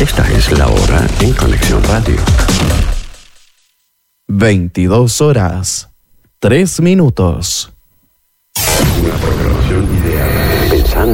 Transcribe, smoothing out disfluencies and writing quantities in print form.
Esta es la hora en Conexión Radio. 22 horas, 3 minutos. Una programación ideal pensando